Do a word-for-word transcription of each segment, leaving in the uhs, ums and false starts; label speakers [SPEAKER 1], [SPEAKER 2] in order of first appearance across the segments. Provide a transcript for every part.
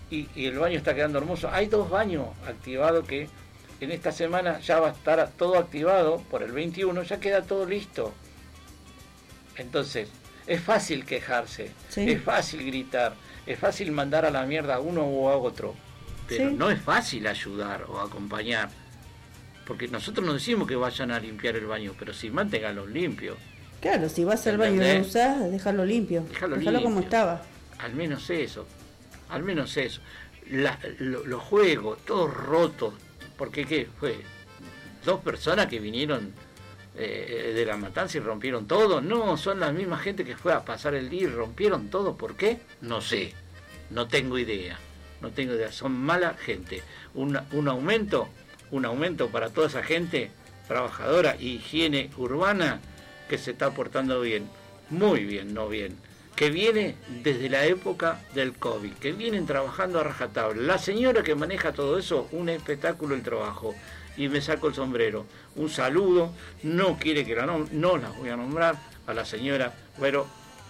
[SPEAKER 1] y, y el baño está quedando hermoso. Hay dos baños activados que en esta semana ya va a estar todo activado por el veintiuno, ya queda todo listo. Entonces, es fácil quejarse, sí. Es fácil gritar, es fácil mandar a la mierda a uno o a otro, pero sí. No es fácil ayudar o acompañar, porque nosotros no decimos que vayan a limpiar el baño, pero sí manténganlo limpio.
[SPEAKER 2] Claro, si vas al baño y lo usás, déjalo limpio, déjalo, déjalo como estaba.
[SPEAKER 1] Al menos eso, al menos eso. La, lo, los juegos, todos rotos, porque ¿qué fue? Dos personas que vinieron eh, de La Matanza y rompieron todo. No, son la misma gente que fue a pasar el día y rompieron todo. ¿Por qué? No sé, no tengo idea, no tengo idea. Son mala gente. Un, un aumento, un aumento para toda esa gente trabajadora, higiene urbana, que se está portando bien, muy bien, no bien, que viene desde la época del COVID, que vienen trabajando a rajatabla. La señora que maneja todo eso, un espectáculo el trabajo, y me saco el sombrero. Un saludo, no quiere que la nombre, no la voy a nombrar, a la señora, pero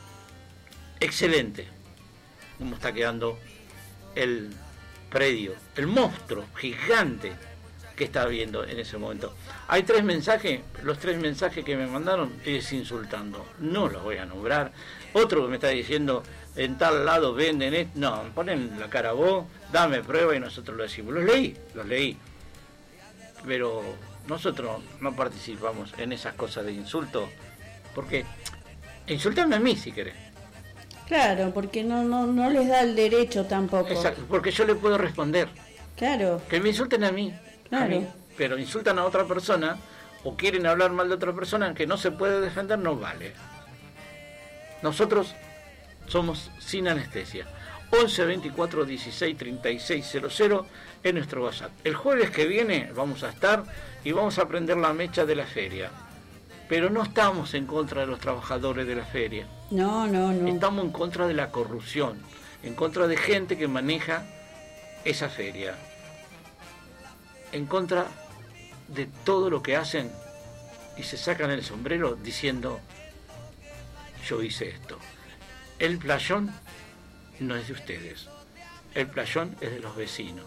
[SPEAKER 1] excelente, como está quedando el predio, el monstruo gigante que está viendo en ese momento. Hay tres mensajes, los tres mensajes que me mandaron es insultando, no los voy a nombrar. Otro que me está diciendo, en tal lado venden esto, no, ponen la cara a vos, dame prueba y nosotros lo decimos. Los leí, los leí, pero nosotros no participamos en esas cosas de insulto, porque insultame a mí si querés.
[SPEAKER 2] Claro, porque no, no, no les da el derecho tampoco.
[SPEAKER 1] Exacto, porque yo le puedo responder.
[SPEAKER 2] Claro.
[SPEAKER 1] Que me insulten a mí.
[SPEAKER 2] Claro.
[SPEAKER 1] A mí, pero insultan a otra persona o quieren hablar mal de otra persona que no se puede defender, no vale. Nosotros somos sin anestesia. once veinticuatro dieciséis treinta y seis cero cero es nuestro WhatsApp. El jueves que viene vamos a estar y vamos a prender la mecha de la feria. Pero no estamos en contra de los trabajadores de la feria.
[SPEAKER 2] No, no, no.
[SPEAKER 1] Estamos en contra de la corrupción, en contra de gente que maneja esa feria, en contra de todo lo que hacen y se sacan el sombrero diciendo yo hice esto. El playón no es de ustedes, el playón es de los vecinos.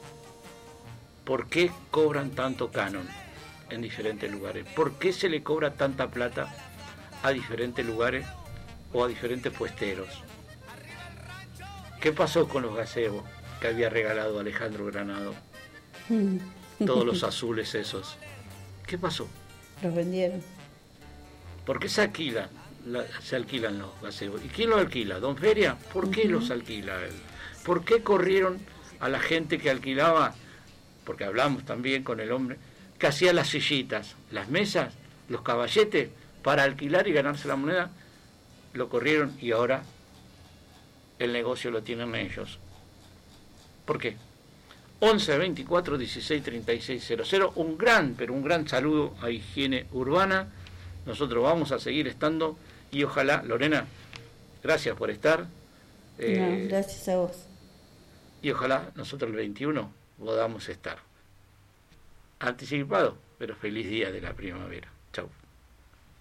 [SPEAKER 1] ¿Por qué cobran tanto canon en diferentes lugares? ¿Por qué se le cobra tanta plata a diferentes lugares o a diferentes puesteros? ¿Qué pasó con los gazebos que había regalado Alejandro Granado? Todos los azules esos. ¿Qué pasó?
[SPEAKER 2] Los vendieron.
[SPEAKER 1] ¿Por qué se alquilan? La, se alquilan los gazebos. ¿Y quién los alquila? ¿Don Feria? ¿Por qué uh-huh. los alquila él? ¿Por qué corrieron a la gente que alquilaba? Porque hablamos también con el hombre que hacía las sillitas, las mesas, los caballetes para alquilar y ganarse la moneda. Lo corrieron y ahora el negocio lo tienen ellos. ¿Por qué? once veinticuatro dieciséis treinta y seis cero cero, un gran, pero un gran saludo a Higiene Urbana. Nosotros vamos a seguir estando y ojalá, Lorena, gracias por estar.
[SPEAKER 2] Eh, no, gracias a vos.
[SPEAKER 1] Y ojalá nosotros el veintiuno podamos estar. Anticipado, pero feliz día de la primavera.